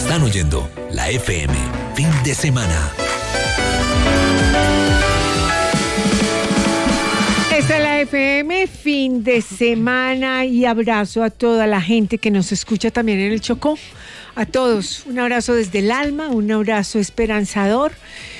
Están oyendo la FM Fin de Semana. Esta es la FM Fin de Semana y abrazo a toda la gente que nos escucha también en el Chocó. A todos, un abrazo desde el alma, un abrazo esperanzador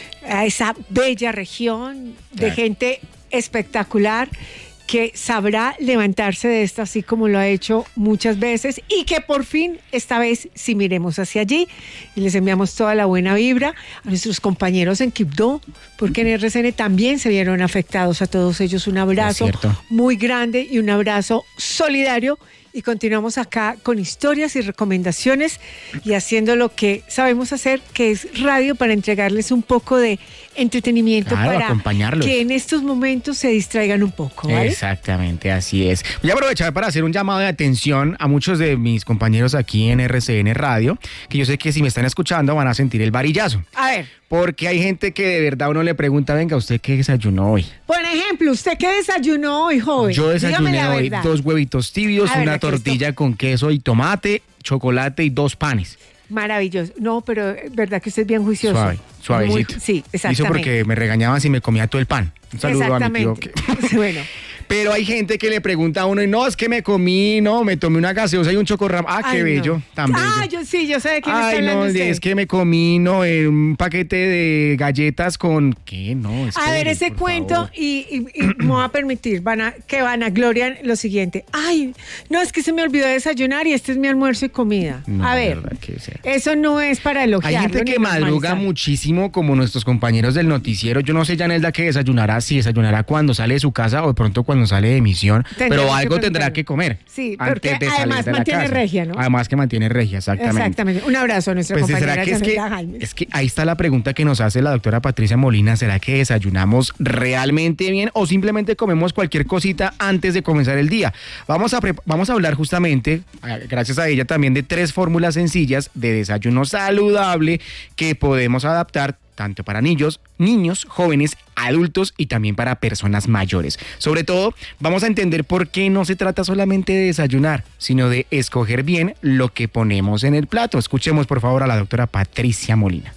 a esa bella región de gente espectacular que sabrá levantarse de esta así como lo ha hecho muchas veces y que por fin esta vez sí miremos hacia allí y les enviamos toda la buena vibra a nuestros compañeros en Quibdó, porque en RCN también se vieron afectados. A todos ellos un abrazo muy grande y un abrazo solidario. Y continuamos acá con historias y recomendaciones y haciendo lo que sabemos hacer, que es radio, para entregarles un poco de entretenimiento, para acompañarlos, que en estos momentos se distraigan un poco, ¿vale? Exactamente, así es. Voy a aprovechar para hacer un llamado de atención a muchos de mis compañeros aquí en RCN Radio, que yo sé que si me están escuchando van a sentir el varillazo. A ver. Porque hay gente que de verdad uno le pregunta, venga, ¿usted qué desayunó hoy? Por ejemplo, ¿usted qué desayunó hoy, joven? Yo desayuné hoy 2 huevitos tibios, una tortilla con queso y tomate, chocolate y 2 panes. Maravilloso. No, pero verdad que usted es bien juicioso. Suavecito. Sí, exactamente. Hizo porque me regañaban si me comía todo el pan. Un saludo a mi tío. Bueno. Pero hay gente que le pregunta a uno, y no, es que me tomé una gaseosa y un chocorramo. Ah, qué bello, tan bello. Yo sé de quién está hablando usted. Es que me comí, un paquete de galletas con... ¿Qué? No, es a ver, ese cuento, y me voy a permitir, que van a gloriar lo siguiente. Ay, no, es que se me olvidó de desayunar y este es mi almuerzo y comida. No, a ver, eso no es para elogiarlo. Hay gente que madruga muchísimo, como nuestros compañeros del noticiero. Yo no sé, Yanelda, qué desayunará, si desayunará cuando sale de su casa o de pronto cuando sale de emisión, pero algo tendrá que comer. Sí, porque además mantiene regia, ¿no? Además que mantiene regia, exactamente. Un abrazo a nuestra compañera. Es que ahí está la pregunta que nos hace la doctora Patricia Molina. ¿Será que desayunamos realmente bien o simplemente comemos cualquier cosita antes de comenzar el día? Vamos a hablar justamente, gracias a ella también, de 3 fórmulas sencillas de desayuno saludable que podemos adaptar tanto para niños, jóvenes, adultos y también para personas mayores. Sobre todo, vamos a entender por qué no se trata solamente de desayunar, sino de escoger bien lo que ponemos en el plato. Escuchemos por favor a la doctora Patricia Molina.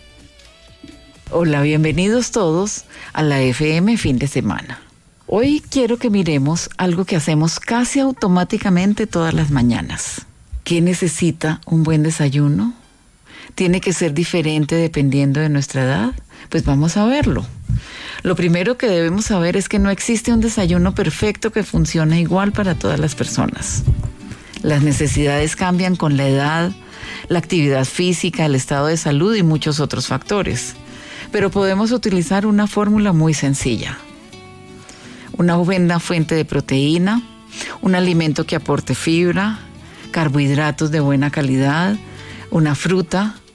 Hola, bienvenidos todos a la FM Fin de Semana. Hoy quiero que miremos algo que hacemos casi automáticamente todas las mañanas. ¿Qué necesita un buen desayuno? ¿Tiene que ser diferente dependiendo de nuestra edad? Pues vamos a verlo. Lo primero que debemos saber es que no existe un desayuno perfecto que funcione igual para todas las personas. Las necesidades cambian con la edad, la actividad física, el estado de salud y muchos otros factores. Pero podemos utilizar una fórmula muy sencilla. Una buena fuente de proteína, un alimento que aporte fibra, carbohidratos de buena calidad, una fruta,